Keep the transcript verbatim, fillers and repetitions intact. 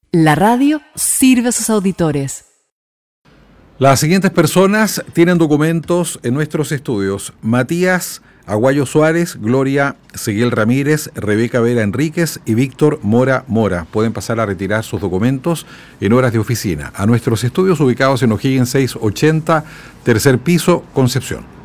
La radio sirve a sus auditores. Las siguientes personas tienen documentos en nuestros estudios: Matías Aguayo Suárez, Gloria Seguel Ramírez, Rebeca Vera Enríquez y Víctor Mora Mora. Pueden pasar a retirar sus documentos en horas de oficina a nuestros estudios ubicados en O'Higgins seiscientos ochenta, tercer piso, Concepción.